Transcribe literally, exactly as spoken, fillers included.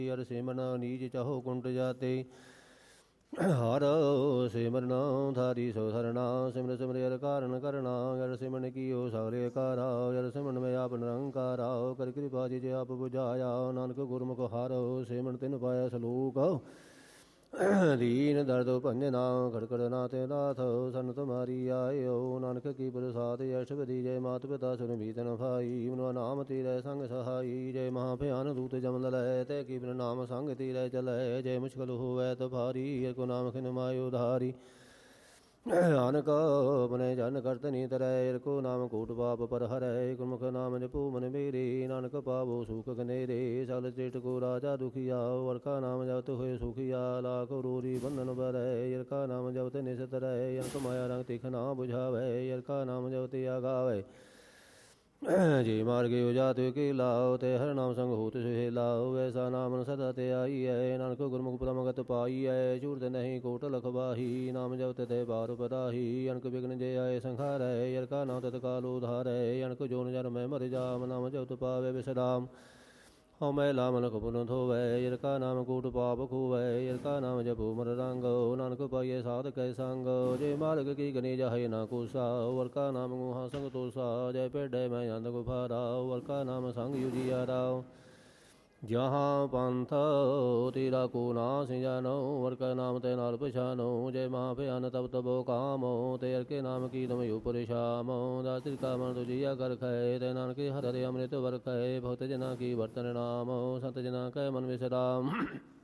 ਅਰ ਸਿਮਰਨ ਨੀਚ ਚਾਹੋ ਕੁੰਟ ਜਾਤੇ ਹਰ ਸਿਮਰਨ ਧਾਰੀ ਸੋ ਸਰਣਾ ਸਿਮਰ ਸਿਮਰ ਅਰ ਕਾਰਨ ਕਰਨਾ ਅਰ ਸਿਮਰਨ ਕੀਓ ਸਾਰੇ ਕਾਰਾ ਅਰ ਸਿਮਰਨ ਮੈਂ ਆਪ ਨਿਰੰਕਾਰਾ ਕਰ ਕਿਰਪਾ ਜੀ ਆਪ ਬੁਝਾਇਆ ਨਾਨਕ ਗੁਰਮੁਖ ਹਾਰੋ ਸਿਮਰਨ ਤਿਨ ਪਾਇਆ ਸਲੋਕ ਦੀਨ ਦਰਦ ਭੰਜਨਾ ਖੜਕੜ ਨਾਥ ਨਾਥ ਸਨ ਤੁਮਾਰੀ ਆਇਓ ਨਾਨਕ ਕੀ ਪ੍ਰਸਾਦ ਅਸ਼ਟਪਦੀ ਜੈ ਮਾਤ ਪਿਤਾ ਸੁਨ ਬੀਤਨ ਭਾਈ ਮਨੁ ਨਾਮ ਤੀਰੈ ਸੰਗ ਸਹਾਈ ਜੈ ਮਹਾ ਭਿਆਨ ਦੂਤ ਜਮ ਲਲੈ ਤੈ ਕੀ ਬਿਨ ਨਾਮ ਸੰਗ ਤੀਰੈ ਚਲੈ ਜੈ ਮੁਸ਼ਕਲ ਹੋਵੈ ਤ ਭਾਰੀ ਕੋ ਨਾਮ ਖਿਨ ਮਾਇਓ ਧਾਰੀ ਅਨਕ ਮਨੇ ਜਨ ਕਰਤ ਨੀ ਤਰੈ ਕੋ ਨਾਮ ਕੋਟ ਪਾਪ ਪਰ ਹਰੈ ਗੁਰਮੁਖ ਨਾਮ ਜਪੋ ਮਨ ਮੇਰੇ ਨਾਨਕ ਪਾਵੋ ਸੁਖ ਗਨੇਰੇ ਸਗਲ ਚੇਟ ਕੋ ਰਾਜਾ ਦੁਖੀਆ ਵਰ ਕਾ ਨਾਮ ਜਪਤ ਹੋਏ ਸੁਖੀਆ ਲਾਖ ਰੋਰੀ ਬੰਧਨ ਬਰੈ ਯਰ ਕਾ ਨਾਮ ਜਪਤ ਨਿਸਤ ਰਹਿ ਅਨਕ ਮਾਇਆ ਰੰਗ ਤਿਖ ਨਾ ਬੁਝਾਵੈ ਯਰ ਕਾ ਨਾਮ ਜਪਤ ਆਗਾਵੈ ਜੇ ਮਾਰਗੇ ਉਜਾਤ ਕੇ ਲਾਓ ਤੇ ਹਰ ਨਾਮ ਸੰਗ ਹੋਤ ਸੁਹੇ ਲਾਓ ਐਸਾ ਨਾਮ ਸਦਾ ਤੇ ਆਈ ਹੈ ਨਾਨਕ ਗੁਰਮੁਖ ਪਰਮਗਤ ਪਾਈ ਹੈ ਝੂਰਤ ਨਹੀਂ ਕੋਟ ਲਖਵਾਹੀ ਨਾਮ ਜਪਤ ਤੇ ਬਾਰ ਪਰਾਹੀ ਅਨਕ ਵਿਗਨ ਜੇ ਆਏ ਸੰਖਾਰੈ ਯਰ ਕਾ ਨਾਮ ਤਤਕਾਲ ਉਧਾਰੈ ਅਨਕ ਜੋਨ ਜਨ ਮੈਂ ਮਰ ਜਾਮ ਨਾਮ ਜਪਤ ਪਾਵੇ ਵਿਸਰਾਮ ਹਉ ਮੈਂ ਲਾ ਮਨ ਕਪੁਨ ਧੋਵੈ ਯਰ ਕਾ ਨਾਮ ਕੋਟ ਪਾਪ ਖੋਵੈ ਯਰ ਕਾ ਨਾਮ ਜਪੋ ਮਰ ਰੰਗ ਨਾਨਕ ਪਾਈਏ ਸਾਧ ਕੈ ਸੰਗ ਜੇ ਮਾਰਗ ਕੀ ਗਨੀ ਜਾਹੇ ਨਾ ਕੋਸਾ ਵਰ ਕਾ ਨਾਮ ਗੁਹਾ ਸੰਗ ਤੋਸਾ ਜੈ ਭੇਡੈ ਮੈਂ ਅੰਧ ਗੁਫਾਰਾ ਵਰ ਕਾ ਨਾਮ ਸੰਗ ਯੁਜੀਆਰਾ ਜਹਾਂ ਪੰਥ ਤੇਰਾ ਕੋ ਨਾ ਸਿਜਾਨੋ ਵਰ ਕਾ ਨਾਮ ਤੇ ਨਾਲ ਪਛਾਨੋ ਜੈ ਮਹਾ ਭਿਆਨ ਤਬ ਤਬੋ ਕਾਮੋ ਤੇ ਅਰ ਕੇ ਨਾਮ ਕੀ ਤਮ ਉਪਰ ਸ਼ਾਮੋ ਦਾਤਿ ਕਾ ਮਨ ਤੁਜੀਆ ਕਰ ਖੈ ਤੇ ਨਾਨਕ ਹਰਿ ਅੰਮ੍ਰਿਤ ਵਰ ਖੈ ਭਗਤ ਜਨਾ ਕੀ ਵਰਤਨ ਨਾਮ ਸਤ ਜਨਾ ਕੈ ਮਨ ਵਿਸਰਾਮ